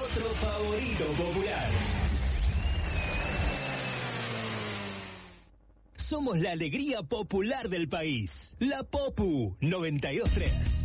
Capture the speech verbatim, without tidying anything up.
otro favorito popular. Somos la alegría popular del país. La Popu noventa y dos punto tres.